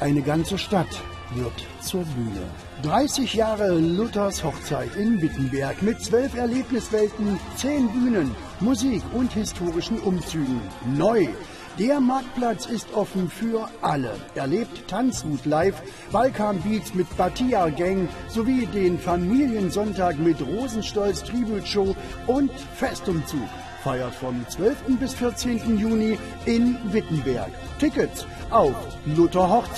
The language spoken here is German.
Eine ganze Stadt wird zur Bühne. 30 Jahre Luthers Hochzeit in Wittenberg mit 12 Erlebniswelten, 10 Bühnen, Musik und historischen Umzügen. Neu. Der Marktplatz ist offen für alle. Erlebt Tanzwut live, Balkan-Beats mit Batia Gang sowie den Familiensonntag mit Rosenstolz Tribute Show und Festumzug. Feiert vom 12. bis 14. Juni in Wittenberg. Tickets auf Luther Hochzeit.